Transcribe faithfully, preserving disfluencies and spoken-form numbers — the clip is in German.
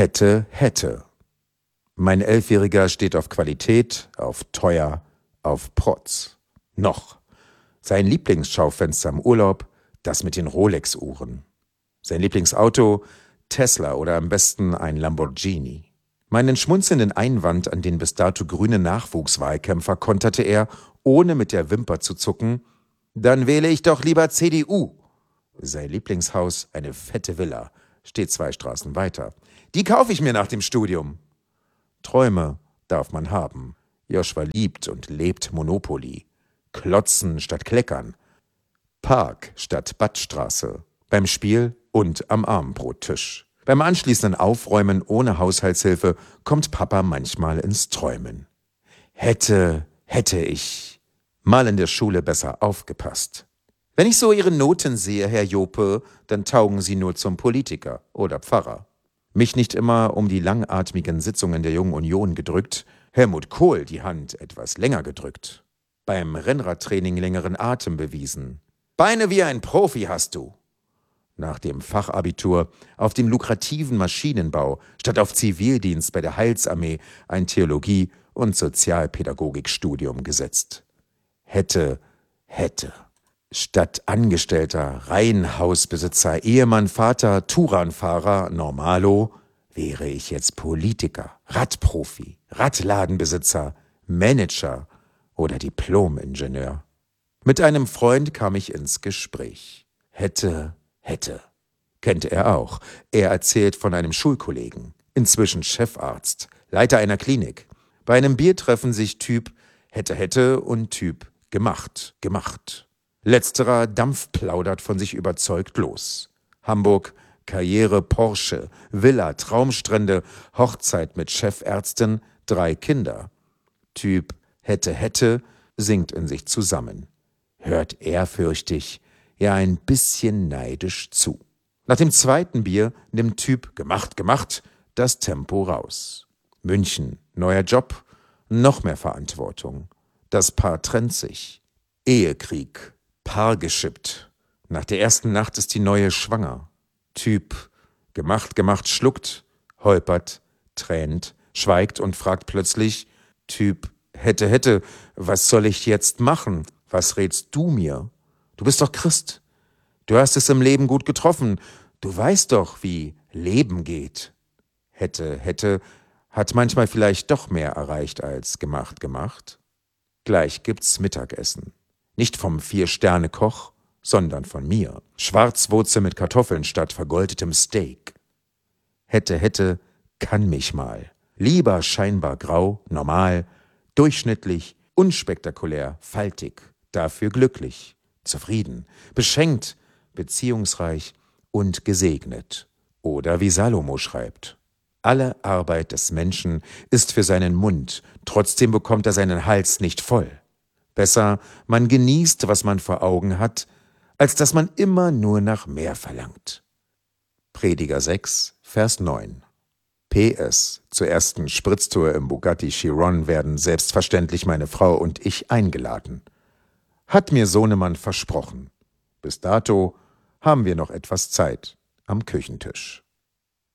Hätte, hätte. Mein Elfjähriger steht auf Qualität, auf teuer, auf Protz. Noch. Sein Lieblingsschaufenster im Urlaub, das mit den Rolex-Uhren. Sein Lieblingsauto, Tesla oder am besten ein Lamborghini. Meinen schmunzelnden Einwand an den bis dato grünen Nachwuchswahlkämpfer konterte er, ohne mit der Wimper zu zucken: Dann wähle ich doch lieber C D U. Sein Lieblingshaus, eine fette Villa, steht zwei Straßen weiter. Die kaufe ich mir nach dem Studium. Träume darf man haben. Joshua liebt und lebt Monopoly. Klotzen statt Kleckern. Park statt Badstraße. Beim Spiel und am Abendbrottisch. Beim anschließenden Aufräumen ohne Haushaltshilfe kommt Papa manchmal ins Träumen. Hätte, hätte ich mal in der Schule besser aufgepasst. Wenn ich so Ihre Noten sehe, Herr Jope, dann taugen Sie nur zum Politiker oder Pfarrer. Mich nicht immer um die langatmigen Sitzungen der Jungen Union gedrückt, Helmut Kohl die Hand etwas länger gedrückt. Beim Rennradtraining längeren Atem bewiesen. Beine wie ein Profi hast du. Nach dem Fachabitur auf den lukrativen Maschinenbau statt auf Zivildienst bei der Heilsarmee ein Theologie- und Sozialpädagogikstudium gesetzt. Hätte, hätte. Statt Angestellter, Reihenhausbesitzer, Ehemann, Vater, Touranfahrer, Normalo, wäre ich jetzt Politiker, Radprofi, Radladenbesitzer, Manager oder Diplomingenieur. Mit einem Freund kam ich ins Gespräch. Hätte, hätte. Kennt er auch. Er erzählt von einem Schulkollegen, inzwischen Chefarzt, Leiter einer Klinik. Bei einem Bier treffen sich Typ hätte, hätte und Typ gemacht, gemacht. Letzterer dampfplaudert von sich überzeugt los. Hamburg, Karriere, Porsche, Villa, Traumstrände, Hochzeit mit Chefärztin, drei Kinder. Typ hätte, hätte sinkt in sich zusammen. Hört ehrfürchtig, ja ein bisschen neidisch zu. Nach dem zweiten Bier nimmt Typ gemacht, gemacht das Tempo raus. München, neuer Job, noch mehr Verantwortung. Das Paar trennt sich. Ehekrieg, Paar geschippt. Nach der ersten Nacht ist die Neue schwanger. Typ gemacht, gemacht schluckt, holpert, tränt, schweigt und fragt plötzlich: Typ hätte, hätte, was soll ich jetzt machen? Was rätst du mir? Du bist doch Christ. Du hast es im Leben gut getroffen. Du weißt doch, wie Leben geht. Hätte, hätte, hat manchmal vielleicht doch mehr erreicht als gemacht, gemacht. Gleich gibt's Mittagessen. Nicht vom Vier-Sterne-Koch, sondern von mir. Schwarzwurzel mit Kartoffeln statt vergoldetem Steak. Hätte, hätte, kann mich mal. Lieber scheinbar grau, normal, durchschnittlich, unspektakulär, faltig, dafür glücklich, zufrieden, beschenkt, beziehungsreich und gesegnet. Oder wie Salomo schreibt: Alle Arbeit des Menschen ist für seinen Mund, trotzdem bekommt er seinen Hals nicht voll. Besser, man genießt, was man vor Augen hat, als dass man immer nur nach mehr verlangt. Prediger sechs, Vers neun. P S. Zur ersten Spritztour im Bugatti Chiron werden selbstverständlich meine Frau und ich eingeladen. Hat mir Sohnemann versprochen. Bis dato haben wir noch etwas Zeit am Küchentisch.